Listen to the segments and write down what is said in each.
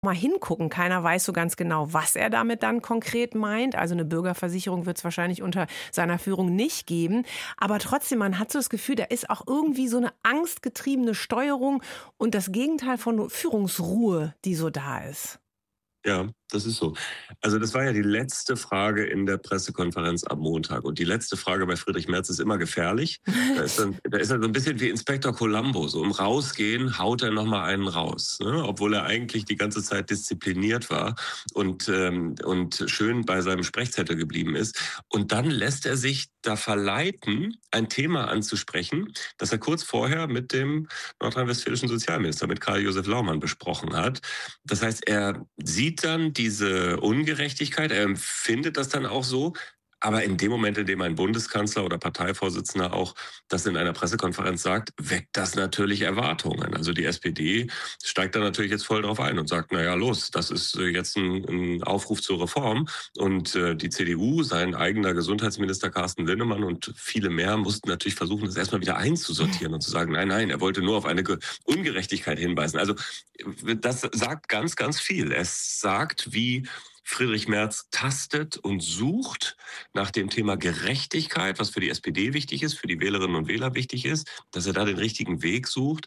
mal hingucken. Keiner weiß so ganz genau, was er damit dann konkret meint. Also eine Bürgerversicherung wird es wahrscheinlich unter seiner Führung nicht geben. Aber trotzdem, man hat so das Gefühl, da ist auch irgendwie so eine angstgetriebene Steuerung und das Gegenteil von Führungsruhe, die so da ist. Ja, das ist so. Also das war ja die letzte Frage in der Pressekonferenz am Montag. Und die letzte Frage bei Friedrich Merz ist immer gefährlich. Da ist er so ein bisschen wie Inspektor Columbo. So im Rausgehen haut er nochmal einen raus. Ne? Obwohl er eigentlich die ganze Zeit diszipliniert war und schön bei seinem Sprechzettel geblieben ist. Und dann lässt er sich da verleiten, ein Thema anzusprechen, das er kurz vorher mit dem nordrhein-westfälischen Sozialminister, mit Karl-Josef Laumann, besprochen hat. Das heißt, er sieht dann diese Ungerechtigkeit, er empfindet das dann auch so, aber in dem Moment, in dem ein Bundeskanzler oder Parteivorsitzender auch das in einer Pressekonferenz sagt, weckt das natürlich Erwartungen. Also die SPD steigt da natürlich jetzt voll drauf ein und sagt, naja, los, das ist jetzt ein Aufruf zur Reform. Und die CDU, sein eigener Gesundheitsminister Carsten Linnemann und viele mehr mussten natürlich versuchen, das erstmal wieder einzusortieren und zu sagen, nein, nein, er wollte nur auf eine Ungerechtigkeit hinweisen. Also das sagt ganz, ganz viel. Es sagt, wie Friedrich Merz tastet und sucht nach dem Thema Gerechtigkeit, was für die SPD wichtig ist, für die Wählerinnen und Wähler wichtig ist, dass er da den richtigen Weg sucht,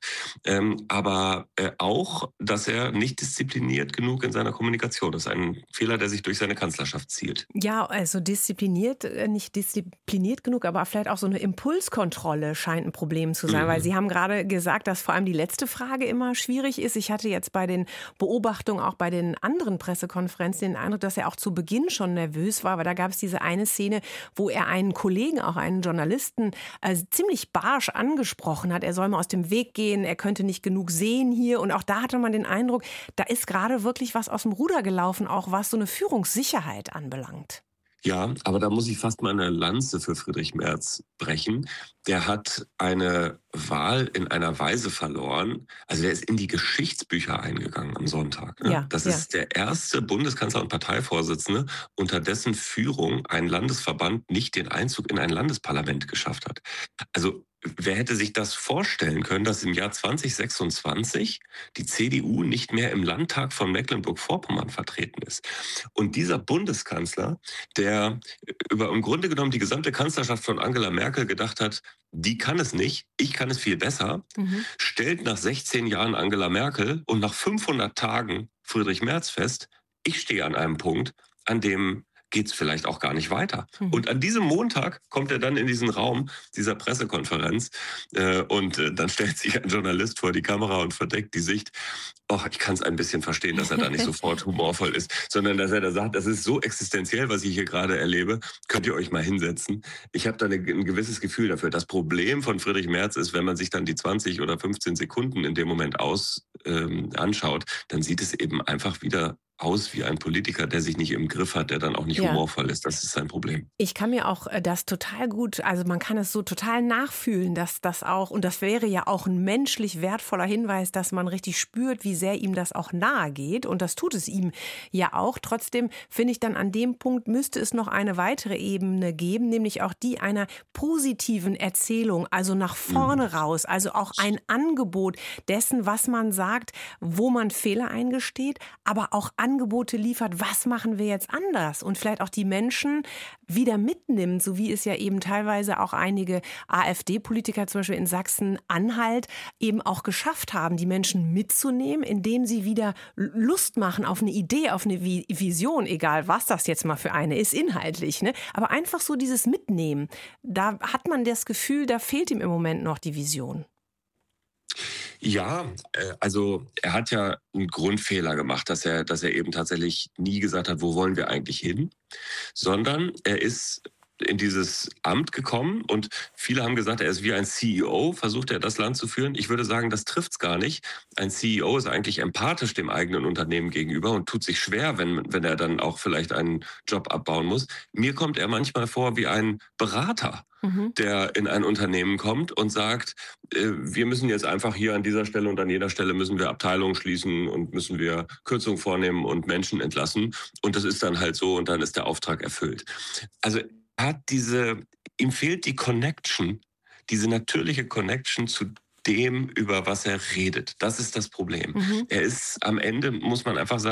aber auch, dass er nicht diszipliniert genug in seiner Kommunikation ist. Ein Fehler, der sich durch seine Kanzlerschaft zielt. Ja, also diszipliniert, nicht diszipliniert genug, aber vielleicht auch so eine Impulskontrolle scheint ein Problem zu sein, weil Mhm. Sie haben gerade gesagt, dass vor allem die letzte Frage immer schwierig ist. Ich hatte jetzt bei den Beobachtungen, auch bei den anderen Pressekonferenzen den Eindruck, dass er auch zu Beginn schon nervös war, weil da gab es diese eine Szene, wo er einen Kollegen, auch einen Journalisten, ziemlich barsch angesprochen hat. Er soll mal aus dem Weg gehen, er könnte nicht genug sehen hier. Und auch da hatte man den Eindruck, da ist gerade wirklich was aus dem Ruder gelaufen, auch was so eine Führungssicherheit anbelangt. Ja, aber da muss ich fast mal eine Lanze für Friedrich Merz brechen. Der hat eine Wahl in einer Weise verloren. Also der ist in die Geschichtsbücher eingegangen am Sonntag. Ne? Ja, Das ja. ist der erste Bundeskanzler und Parteivorsitzende, unter dessen Führung ein Landesverband nicht den Einzug in ein Landesparlament geschafft hat. Also wer hätte sich das vorstellen können, dass im Jahr 2026 die CDU nicht mehr im Landtag von Mecklenburg-Vorpommern vertreten ist? Und dieser Bundeskanzler, der über im Grunde genommen die gesamte Kanzlerschaft von Angela Merkel gedacht hat, die kann es nicht, ich kann es viel besser, Mhm. stellt nach 16 Jahren Angela Merkel und nach 500 Tagen Friedrich Merz fest, ich stehe an einem Punkt, an dem geht's vielleicht auch gar nicht weiter. Mhm. Und an diesem Montag kommt er dann in diesen Raum dieser Pressekonferenz und dann stellt sich ein Journalist vor die Kamera und verdeckt die Sicht. Och, ich kann es ein bisschen verstehen, dass er da nicht sofort humorvoll ist, sondern dass er da sagt, das ist so existenziell, was ich hier gerade erlebe, könnt ihr euch mal hinsetzen. Ich habe da ein gewisses Gefühl dafür. Das Problem von Friedrich Merz ist, wenn man sich dann die 20 oder 15 Sekunden in dem Moment anschaut, dann sieht es eben einfach wieder aus wie ein Politiker, der sich nicht im Griff hat, der dann auch nicht Ja. humorvoll ist. Das ist sein Problem. Ich kann mir auch das total gut, also man kann es so total nachfühlen, dass das auch, und das wäre ja auch ein menschlich wertvoller Hinweis, dass man richtig spürt, wie sehr ihm das auch nahe geht. Und das tut es ihm ja auch. Trotzdem finde ich dann an dem Punkt müsste es noch eine weitere Ebene geben, nämlich auch die einer positiven Erzählung, also nach Mhm. vorne raus, also auch ein Angebot dessen, was man sagt, wo man Fehler eingesteht, aber auch Angebote liefert, was machen wir jetzt anders und vielleicht auch die Menschen wieder mitnimmt, so wie es ja eben teilweise auch einige AfD-Politiker zum Beispiel in Sachsen-Anhalt eben auch geschafft haben, die Menschen mitzunehmen, indem sie wieder Lust machen auf eine Idee, auf eine Vision, egal was das jetzt mal für eine ist, inhaltlich. Ne? Aber einfach so dieses Mitnehmen, da hat man das Gefühl, da fehlt ihm im Moment noch die Vision. Ja, also er hat ja einen Grundfehler gemacht, dass er eben tatsächlich nie gesagt hat, wo wollen wir eigentlich hin, sondern er ist in dieses Amt gekommen und viele haben gesagt, er ist wie ein CEO, versucht er das Land zu führen. Ich würde sagen, das trifft's gar nicht. Ein CEO ist eigentlich empathisch dem eigenen Unternehmen gegenüber und tut sich schwer, wenn er dann auch vielleicht einen Job abbauen muss. Mir kommt er manchmal vor wie ein Berater, Mhm. der in ein Unternehmen kommt und sagt, wir müssen jetzt einfach hier an dieser Stelle und an jeder Stelle müssen wir Abteilungen schließen und müssen wir Kürzungen vornehmen und Menschen entlassen. Und das ist dann halt so und dann ist der Auftrag erfüllt. Also ihm fehlt die Connection, diese natürliche Connection zu dem, über was er redet. Das ist das Problem. Mhm. Er ist am Ende, muss man einfach sagen,